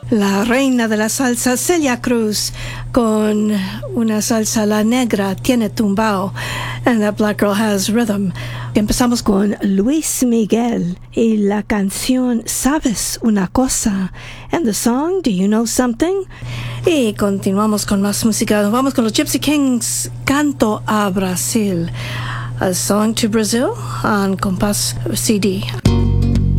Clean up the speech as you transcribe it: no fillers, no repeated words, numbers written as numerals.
La reina de la salsa, Celia Cruz, con una salsa La Negra tiene tumbao, and that black girl has rhythm. Empezamos con Luis Miguel y la canción ¿Sabes una cosa? And the song, Do You Know Something? Y continuamos con más música. Vamos con los Gypsy Kings, Canto a Brasil. A Song to Brazil on Compass CD.